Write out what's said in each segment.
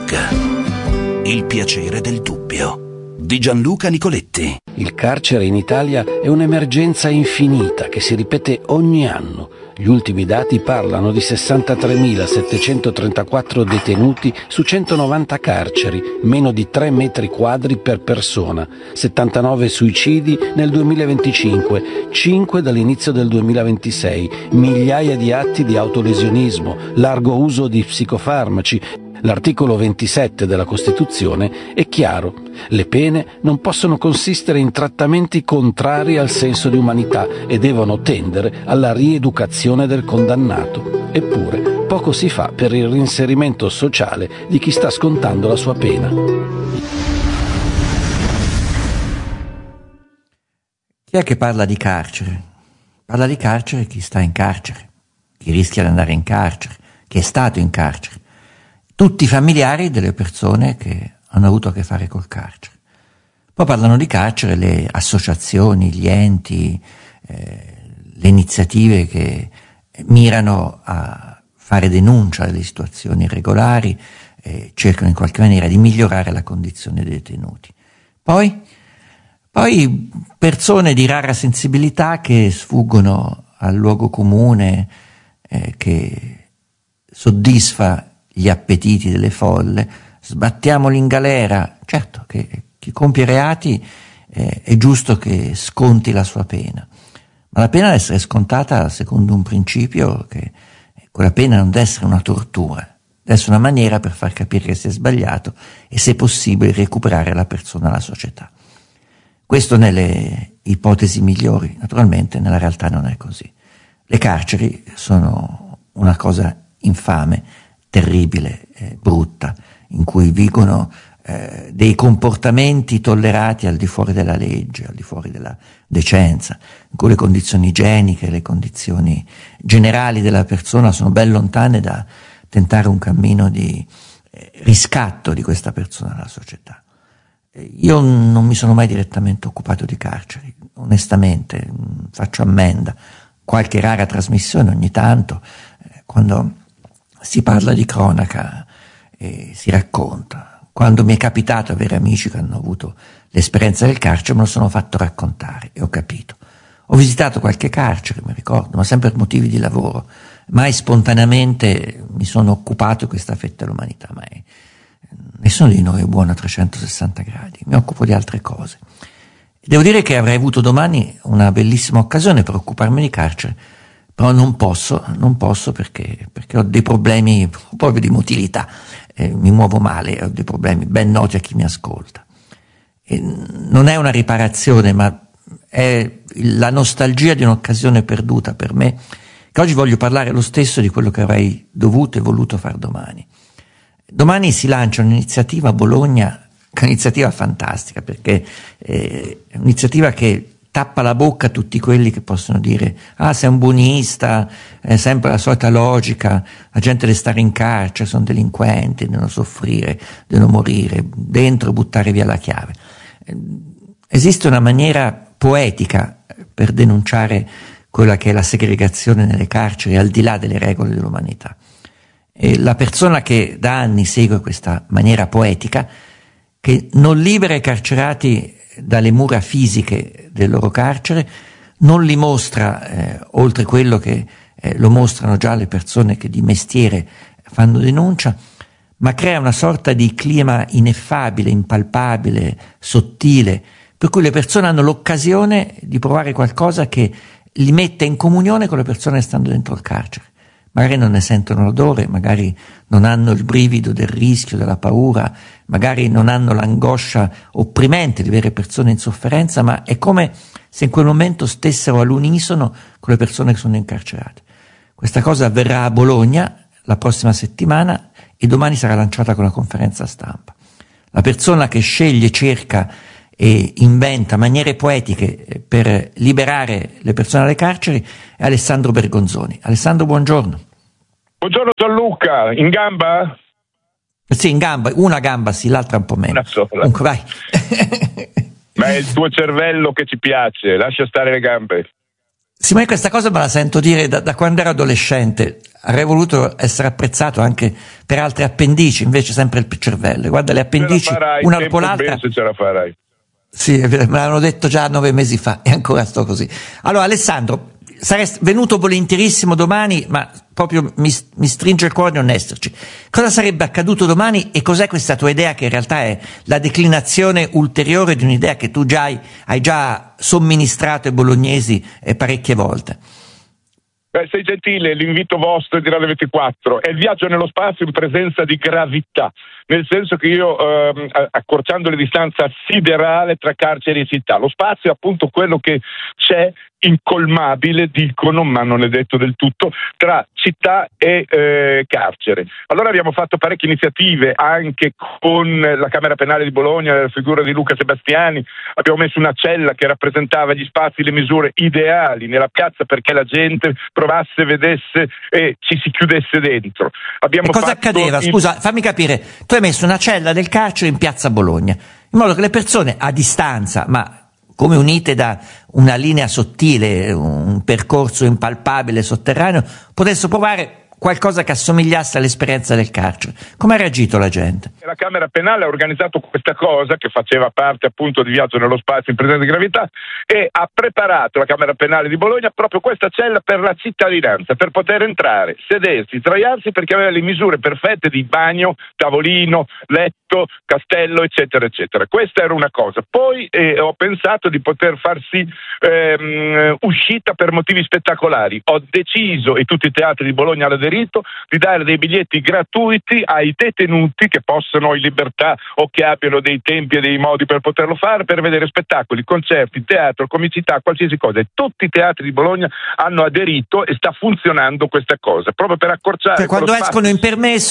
Book. Il piacere del dubbio di Gianluca Nicoletti. Il carcere in Italia è un'emergenza infinita che si ripete ogni anno. Gli ultimi dati parlano di 63.734 detenuti su 190 carceri, meno di 3 metri quadri per persona, 79 suicidi nel 2025, 5 dall'inizio del 2026, migliaia di atti di autolesionismo, largo uso di psicofarmaci. L'articolo 27 della Costituzione è chiaro: le pene non possono consistere in trattamenti contrari al senso di umanità e devono tendere alla rieducazione del condannato. Eppure, poco si fa per il reinserimento sociale di chi sta scontando la sua pena. Chi è che parla di carcere? Parla di carcere chi sta in carcere, chi rischia di andare in carcere, chi è stato in carcere. Tutti i familiari delle persone che hanno avuto a che fare col carcere. Poi parlano di carcere le associazioni, gli enti, le iniziative che mirano a fare denuncia delle situazioni irregolari, cercano in qualche maniera di migliorare la condizione dei detenuti. Poi persone di rara sensibilità che sfuggono al luogo comune, che soddisfa gli appetiti delle folle, sbattiamoli in galera. Certo che chi compie reati è giusto che sconti la sua pena, ma la pena deve essere scontata secondo un principio, che quella pena non deve essere una tortura, deve essere una maniera per far capire che si è sbagliato e, se possibile, recuperare la persona alla società. Questo nelle ipotesi migliori. Naturalmente nella realtà non è così. Le carceri sono una cosa infame, terribile, brutta, in cui vigono dei comportamenti tollerati al di fuori della legge, al di fuori della decenza, in cui le condizioni igieniche, le condizioni generali della persona sono ben lontane da tentare un cammino di riscatto di questa persona alla società. Io non mi sono mai direttamente occupato di carceri, onestamente, faccio ammenda, qualche rara trasmissione ogni tanto, quando si parla di cronaca e si racconta. Quando mi è capitato avere amici che hanno avuto l'esperienza del carcere, me lo sono fatto raccontare e ho capito. Ho visitato qualche carcere, mi ricordo, ma sempre per motivi di lavoro. Mai spontaneamente mi sono occupato di questa fetta dell'umanità, mai. Nessuno di noi è buono a 360 gradi, mi occupo di altre cose. Devo dire che avrei avuto domani una bellissima occasione per occuparmi di carcere, però non posso perché ho dei problemi proprio di motilità, mi muovo male, ho dei problemi ben noti a chi mi ascolta. E non è una riparazione, ma è la nostalgia di un'occasione perduta per me, che oggi voglio parlare lo stesso di quello che avrei dovuto e voluto fare domani. Domani si lancia un'iniziativa a Bologna, che è un'iniziativa fantastica, perché è un'iniziativa che tappa la bocca a tutti quelli che possono dire: ah, sei un buonista, è sempre la solita logica, la gente deve stare in carcere, sono delinquenti, devono soffrire, devono morire, dentro buttare via la chiave. Esiste una maniera poetica per denunciare quella che è la segregazione nelle carceri, al di là delle regole dell'umanità. E la persona che da anni segue questa maniera poetica, che non libera i carcerati dalle mura fisiche del loro carcere, non li mostra oltre quello che lo mostrano già le persone che di mestiere fanno denuncia, ma crea una sorta di clima ineffabile, impalpabile, sottile, per cui le persone hanno l'occasione di provare qualcosa che li mette in comunione con le persone che stanno dentro il carcere. Magari non ne sentono l'odore, magari non hanno il brivido del rischio, della paura, magari non hanno l'angoscia opprimente di vedere persone in sofferenza, ma è come se in quel momento stessero all'unisono con le persone che sono incarcerate. Questa cosa avverrà a Bologna la prossima settimana e domani sarà lanciata con una conferenza stampa. La persona che sceglie, cerca e inventa maniere poetiche per liberare le persone dalle carceri è Alessandro Bergonzoni. Alessandro, buongiorno. Buongiorno Gianluca, in gamba? Sì, in gamba, una gamba sì, l'altra un po' meno. Una sola. Comunque vai. Ma è il tuo cervello che ci piace, lascia stare le gambe. Simone, questa cosa me la sento dire da quando ero adolescente. Avrei voluto essere apprezzato anche per altre appendici, invece sempre il cervello. Guarda, le appendici, una dopo l'altra. Se ce la farai. Sì, me l'hanno detto già 9 mesi fa e ancora sto così. Allora, Alessandro, saresti venuto volentierissimo domani, ma proprio mi stringe il cuore non esserci. Cosa sarebbe accaduto domani e cos'è questa tua idea, che in realtà è la declinazione ulteriore di un'idea che tu hai già somministrato ai bolognesi parecchie volte? Beh, sei gentile, l'invito vostro di Radio 24 è il viaggio nello spazio in presenza di gravità, nel senso che io, accorciando le distanze siderale tra carceri e città, lo spazio è appunto quello che c'è incolmabile, dicono, ma non è detto del tutto, tra città e carcere. Allora abbiamo fatto parecchie iniziative anche con la Camera Penale di Bologna, la figura di Luca Sebastiani. Abbiamo messo una cella che rappresentava gli spazi, le misure ideali nella piazza perché la gente provasse, vedesse e ci si chiudesse dentro. E cosa accadeva? Scusa, fammi capire, tu hai messo una cella del carcere in piazza Bologna, in modo che le persone a distanza, ma come unite da una linea sottile, un percorso impalpabile sotterraneo, potessero provare qualcosa che assomigliasse all'esperienza del carcere. Come ha reagito la gente? La Camera Penale ha organizzato questa cosa che faceva parte appunto di viaggio nello spazio in presenza di gravità e ha preparato la Camera Penale di Bologna proprio questa cella per la cittadinanza, per poter entrare, sedersi, sdraiarsi, perché aveva le misure perfette di bagno, tavolino, letto, castello, eccetera, eccetera. Questa era una cosa. Poi ho pensato di poter far sì uscita per motivi spettacolari. Ho deciso, e tutti i teatri di Bologna hanno aderito, di dare dei biglietti gratuiti ai detenuti che possono in libertà o che abbiano dei tempi e dei modi per poterlo fare, per vedere spettacoli, concerti, teatro, comicità, qualsiasi cosa. E tutti i teatri di Bologna hanno aderito e sta funzionando questa cosa, proprio per accorciare. Cioè, quando escono in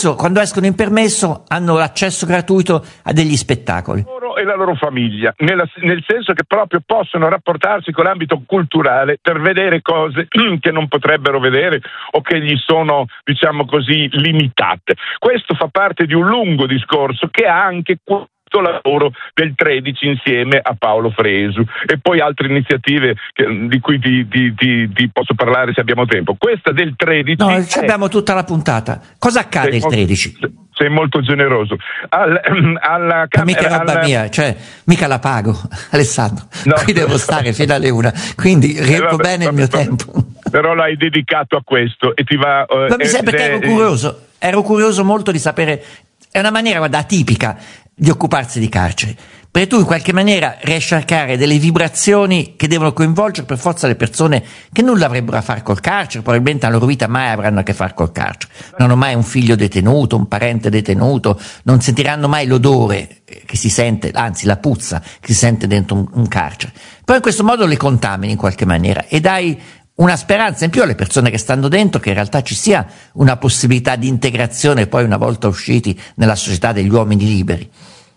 permesso hanno l'accesso gratuito a degli spettacoli. Loro e la loro famiglia, nel senso che proprio possono rapportarsi con l'ambito culturale per vedere cose che non potrebbero vedere o che gli sono, diciamo così, limitate. Questo fa parte di un lungo discorso che ha anche questo lavoro del 13 insieme a Paolo Fresu e poi altre iniziative di cui ti posso parlare se abbiamo tempo. Questa del 13 abbiamo tutta la puntata. Cosa accade il 13? Sei molto generoso. Alla Camera, mica roba mia, cioè mica la pago, Alessandro. No. Qui devo stare fino alle 1, quindi riempo bene il mio tempo. Però l'hai dedicato a questo e ti va. Ma mi sembra perché ero curioso molto di sapere. È una maniera, guarda, atipica di occuparsi di carceri, perché tu in qualche maniera riesci a creare delle vibrazioni che devono coinvolgere per forza le persone che nulla avrebbero a fare col carcere, probabilmente nella loro vita mai avranno a che fare col carcere, non hanno mai un figlio detenuto, un parente detenuto, non sentiranno mai l'odore che si sente, anzi la puzza che si sente dentro un carcere. Però in questo modo le contamini in qualche maniera e dai una speranza in più alle persone che stanno dentro, che in realtà ci sia una possibilità di integrazione poi una volta usciti nella società degli uomini liberi.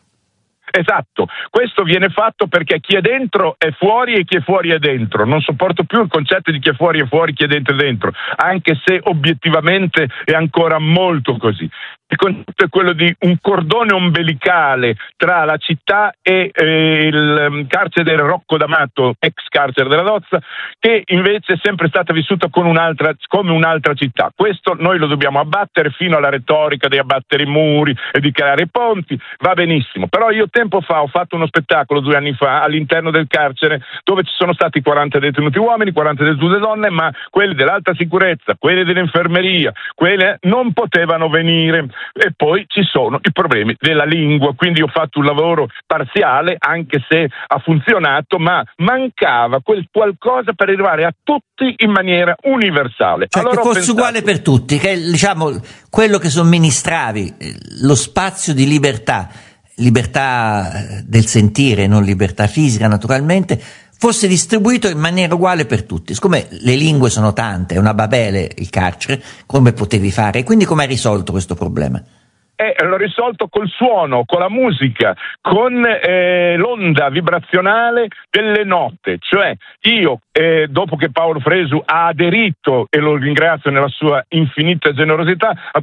Esatto, questo viene fatto perché chi è dentro è fuori e chi è fuori è dentro. Non sopporto più il concetto di chi è fuori, chi è dentro è dentro, anche se obiettivamente è ancora molto così. Il concetto è quello di un cordone ombelicale tra la città e il carcere del Rocco d'Amato, ex carcere della Dozza, che invece è sempre stata vissuta come un'altra città. Questo noi lo dobbiamo abbattere, fino alla retorica di abbattere i muri e di creare ponti, va benissimo. Però io tempo fa ho fatto uno spettacolo 2 anni fa all'interno del carcere dove ci sono stati 40 detenuti uomini, 40 detenute donne, ma quelli dell'alta sicurezza, quelli dell'infermeria, quelle non potevano venire. E poi ci sono i problemi della lingua, quindi ho fatto un lavoro parziale, anche se ha funzionato, ma mancava quel qualcosa per arrivare a tutti in maniera universale. Cioè allora che fosse uguale per tutti, che diciamo quello che somministravi, lo spazio di libertà del sentire, non libertà fisica naturalmente, fosse distribuito in maniera uguale per tutti. Siccome le lingue sono tante, è una Babele il carcere, come potevi fare? E quindi come hai risolto questo problema? L'ho risolto col suono, con la musica, con l'onda vibrazionale delle note. Cioè io, dopo che Paolo Fresu ha aderito, e lo ringrazio nella sua infinita generosità,